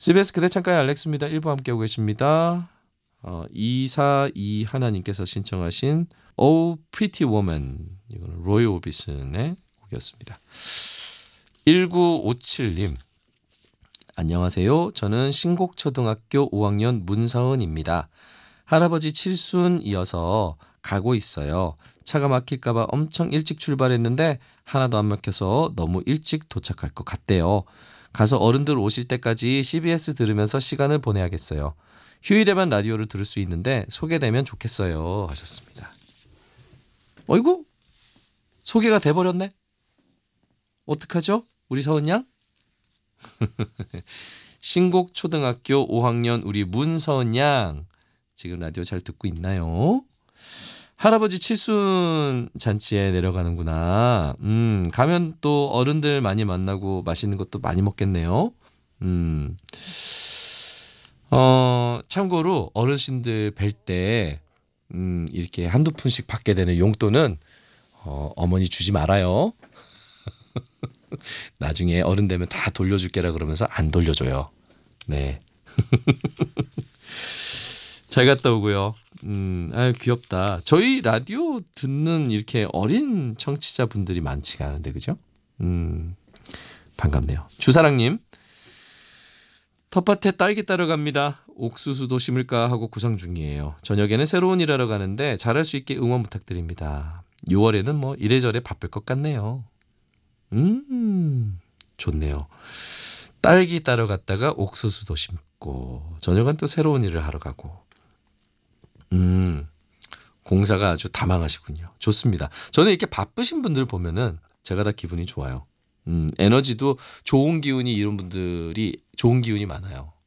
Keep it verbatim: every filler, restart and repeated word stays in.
씨비에스 그대 창가의 알렉스입니다. 일 부 함께하고 계십니다. 어, 이사이 하나님께서 신청하신 Oh Pretty Woman, 이거는 로이 오비슨의 곡이었습니다. 일구오칠님 안녕하세요. 저는 신곡초등학교 오 학년 문서은입니다. 할아버지 칠순이어서 가고 있어요. 차가 막힐까봐 엄청 일찍 출발했는데 하나도 안 막혀서 너무 일찍 도착할 것 같대요. 가서 어른들 오실 때까지 씨비에스 들으면서 시간을 보내야겠어요. 휴일에만 라디오를 들을 수 있는데 소개되면 좋겠어요 하셨습니다. 어이구, 소개가 돼버렸네. 어떡하죠? 우리 서은 양? 신곡초등학교 오 학년 우리 문서은 양, 지금 라디오 잘 듣고 있나요? 할아버지 칠순 잔치에 내려가는구나. 음, 가면 또 어른들 많이 만나고 맛있는 것도 많이 먹겠네요. 음, 어, 참고로 어르신들 뵐 때, 음, 이렇게 한두 푼씩 받게 되는 용돈은, 어, 어머니 주지 말아요. 나중에 어른 되면 다 돌려줄게라 그러면서 안 돌려줘요. 네. 잘 갔다 오고요. 음, 아유, 귀엽다. 저희 라디오 듣는 이렇게 어린 청취자분들이 많지가 않은데, 그죠? 음, 반갑네요. 주사랑님, 텃밭에 딸기 따러 갑니다. 옥수수도 심을까 하고 구상 중이에요. 저녁에는 새로운 일 하러 가는데 잘할 수 있게 응원 부탁드립니다. 유월에는 뭐 이래저래 바쁠 것 같네요. 음, 좋네요. 딸기 따러 갔다가 옥수수도 심고, 저녁은 또 새로운 일을 하러 가고. 음, 공사가 아주 다망하시군요. 좋습니다. 저는 이렇게 바쁘신 분들 보면은 제가 다 기분이 좋아요. 음, 에너지도 좋은 기운이, 이런 분들이 좋은 기운이 많아요.